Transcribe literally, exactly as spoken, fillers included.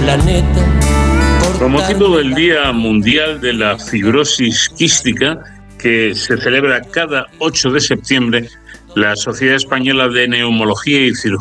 planeta. Con motivo del Día Mundial de la Fibrosis Quística, que se celebra cada ocho de septiembre, la Sociedad Española de Neumología y Cirugía